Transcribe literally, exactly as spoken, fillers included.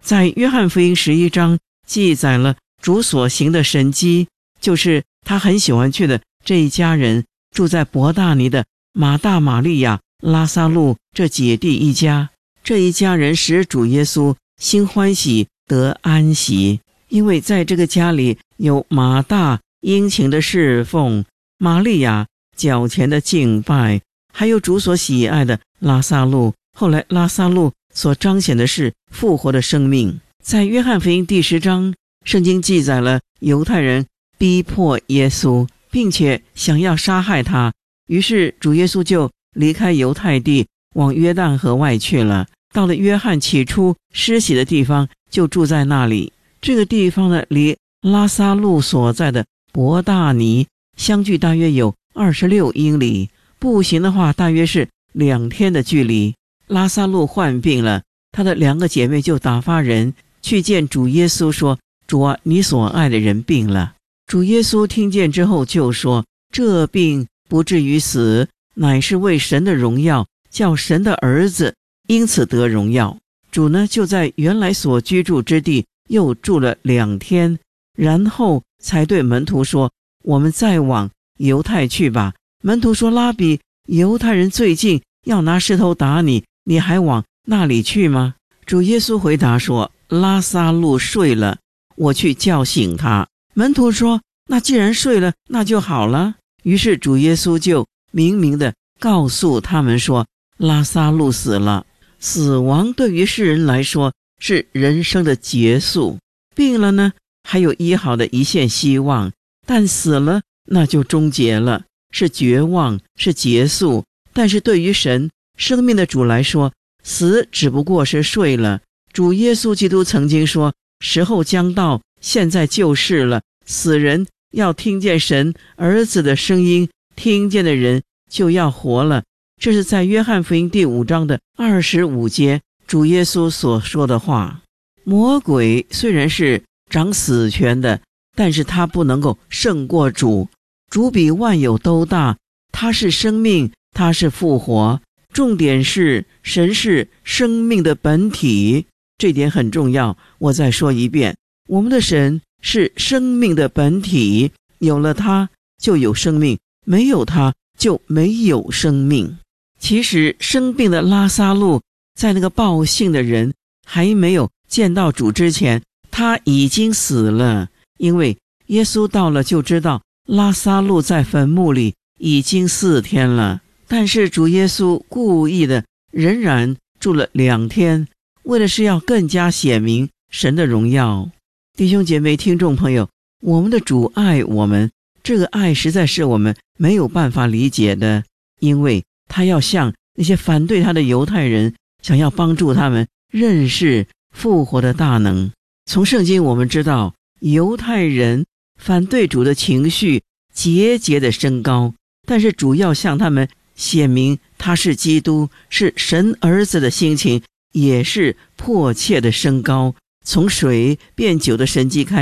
在约翰福音十一章记载了主所行的神迹，就是他很喜欢去的这一家人，住在伯大尼的马大、玛利亚、拉撒路这姐弟一家。这一家人使主耶稣心欢喜得安息，因为在这个家里有马大殷勤的侍奉，玛利亚脚前的敬拜，还有主所喜爱的拉撒路。后来拉撒路所彰显的是复活的生命。在约翰福音第十章，圣经记载了犹太人逼迫耶稣，并且想要杀害他，于是主耶稣就离开犹太地，往约旦河外去了。到了约翰起初施洗的地方，就住在那里。这个地方呢，离拉撒路所在的伯大尼相距大约有二十六英里，步行的话大约是两天的距离。拉撒路患病了，他的两个姐妹就打发人去见主耶稣，说：主啊，你所爱的人病了。主耶稣听见之后就说：这病不至于死，乃是为神的荣耀，叫神的儿子因此得荣耀。主呢，就在原来所居住之地又住了两天，然后才对门徒说：我们再往犹太去吧。门徒说：拉比，犹太人最近要拿石头打你，你还往那里去吗？主耶稣回答说：拉撒路睡了，我去叫醒他。门徒说：那既然睡了，那就好了。于是主耶稣就明明的告诉他们说：拉撒路死了。死亡对于世人来说是人生的结束，病了呢，还有医好的一线希望，但死了那就终结了，是绝望，是结束。但是对于神生命的主来说，死只不过是睡了。主耶稣基督曾经说：时候将到，现在就是了，死人要听见神儿子的声音，听见的人就要活了。这是在约翰福音第五章的二十五节主耶稣所说的话。魔鬼虽然是掌死权的，但是他不能够胜过主。主比万有都大，他是生命，他是复活。重点是神是生命的本体，这点很重要。我再说一遍，我们的神是生命的本体，有了他就有生命，没有他就没有生命。其实生病的拉撒路在那个报信的人还没有见到主之前，他已经死了。因为耶稣到了就知道拉撒路在坟墓里已经四天了，但是主耶稣故意的仍然住了两天，为的是要更加显明神的荣耀。弟兄姐妹听众朋友，我们的主爱我们，这个爱实在是我们没有办法理解的，因为他要向那些反对他的犹太人，想要帮助他们认识复活的大能。从圣经我们知道，犹太人反对主的情绪节节的升高，但是主要向他们显明他是基督，是神儿子的心情也是迫切的升高。从水变酒的神迹开